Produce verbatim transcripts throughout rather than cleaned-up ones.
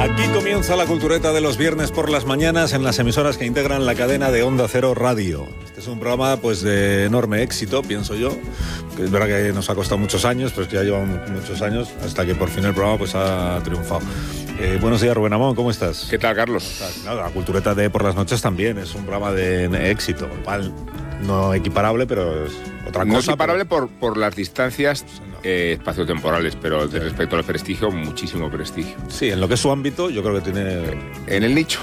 Aquí comienza la cultureta de los viernes por las mañanas en las emisoras que integran la cadena de Onda Cero Radio. Este es un programa pues de enorme éxito, pienso yo, que es verdad que nos ha costado muchos años, pues que ya llevamos muchos años, hasta que por fin el programa pues ha triunfado. Eh, buenos días, Rubén Amón, ¿cómo estás? ¿Qué tal, Carlos? Estás? No, la cultureta de por las noches también es un programa de éxito, cual no equiparable, pero es otra cosa. No equiparable pero... por, por las distancias eh, espaciotemporales, pero de respecto al prestigio, muchísimo prestigio. Sí, en lo que es su ámbito, yo creo que tiene... En el nicho.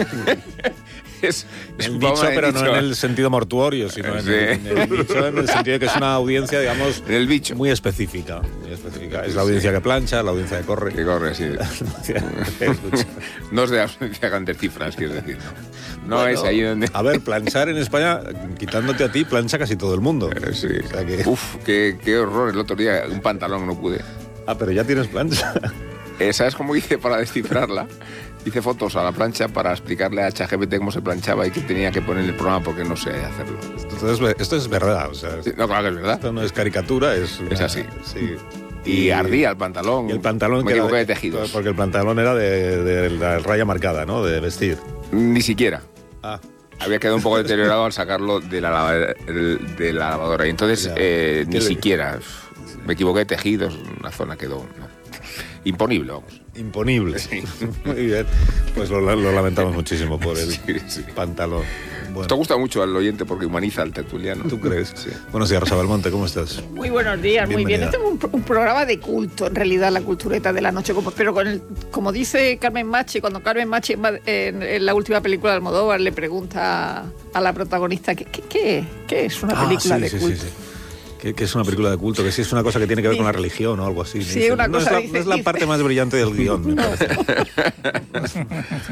es, en es el un nicho, pero nicho. No en el sentido mortuorio, sino sí. en, el, en el nicho, en el sentido de que es una audiencia, digamos, en el bicho. muy específica. Muy específica. Es la audiencia sí. que plancha, la audiencia que corre. Que corre, sí. No es de la audiencia grandes cifras, quiero decir. No, no bueno, es ahí donde... A ver, planchar en España, quitándote a ti, plancha casi todo el mundo. Eh, sí. O sea que... Uf, qué, qué horror. El otro día un pantalón no pude. Ah, pero ya tienes plancha. Eh, ¿Sabes cómo hice para descifrarla? Hice fotos a la plancha para explicarle a ChatGPT cómo se planchaba y que tenía que poner el programa porque no sé hacerlo. Entonces, esto es verdad, o sea... Sí, no, claro que es verdad. Esto no es caricatura, es... Una, es así. Sí. Y, y ardía el pantalón. Y el pantalón me equivoqué de, de tejidos. Porque el pantalón era de, de la raya marcada, ¿no? De vestir. Ni siquiera. Ah. Había quedado un poco deteriorado al sacarlo de la, lava, de la lavadora. Y entonces, ya, eh, ni siquiera. Me equivoqué de tejidos, una zona quedó... ¿no? Imponible, vamos. Imponible. Sí. Muy bien. Pues lo, lo lamentamos muchísimo por el sí, sí. pantalón. Bueno. Esto gusta mucho al oyente porque humaniza al tertuliano. ¿Tú crees? Sí. Buenos días, Rosa Belmonte, ¿cómo estás? Muy buenos días, Bienvenida. muy bien. Este es un, un programa de culto, en realidad, la cultureta de la noche. Como, pero con el, como dice Carmen Machi, cuando Carmen Machi en, en la última película de Almodóvar le pregunta a la protagonista ¿qué, qué, qué, qué es una película ah, sí, de sí, culto? Sí, sí. Que, que es una película de culto, que sí es una cosa que tiene que ver sí. con la religión o algo así. Sí, dice, una no cosa es la, dice, no es la dice. parte más brillante del guión, me no. parece.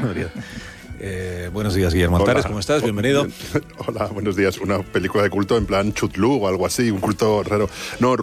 eh, buenos días, Guillermo Altares, ¿cómo estás? Bienvenido. Hola, buenos días. Una película de culto en plan Chutlu o algo así, un culto raro. No,